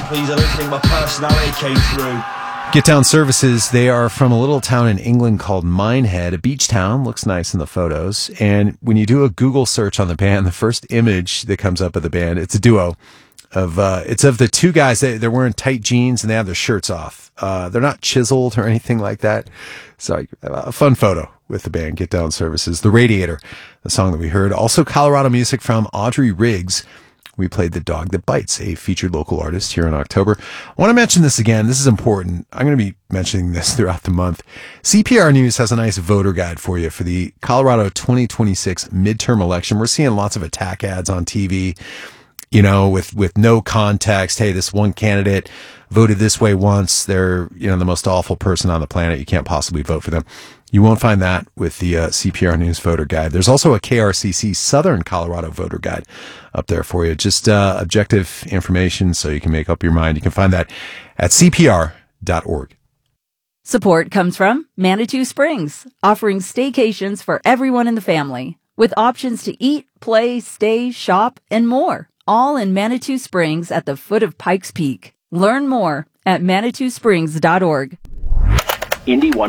these, I don't think my personality came through. Get Down Services, they are from a little town in England called Minehead, a beach town, looks nice in the photos. And when you do a Google search on the band, the first image that comes up of the band, it's a duo it's of the two guys. They're wearing tight jeans and they have their shirts off. They're not chiseled or anything like that. So a fun photo with the band Get Down Services. The Radiator, the song that we heard. Also Colorado music from Audrey Riggs. We played The Dog That Bites, a featured local artist here in October. I want to mention this again. This is important. I'm going to be mentioning this throughout the month. CPR News has a nice voter guide for you for the Colorado 2026 midterm election. We're seeing lots of attack ads on TV, you know, with no context. Hey, this one candidate voted this way once. They're, you know, the most awful person on the planet. You can't possibly vote for them. You won't find that with the CPR News voter guide. There's also a KRCC Southern Colorado voter guide up there for you. Just objective information so you can make up your mind. You can find that at cpr.org. Support comes from Manitou Springs, offering staycations for everyone in the family, with options to eat, play, stay, shop, and more, all in Manitou Springs at the foot of Pikes Peak. Learn more at ManitouSprings.org. Indy 100.